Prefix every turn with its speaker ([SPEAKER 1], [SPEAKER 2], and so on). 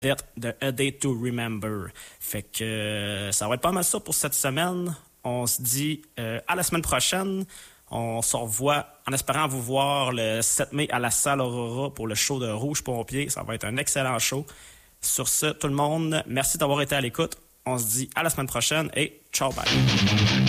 [SPEAKER 1] de A Day to Remember. Fait que ça va être pas mal ça pour cette semaine. On se dit à la semaine prochaine. On se revoit en espérant vous voir le 7 mai à la salle Aurora pour le show de Rouge Pompier. Ça va être un excellent show. Sur ce, tout le monde, merci d'avoir été à l'écoute. On se dit à la semaine prochaine et ciao, bye!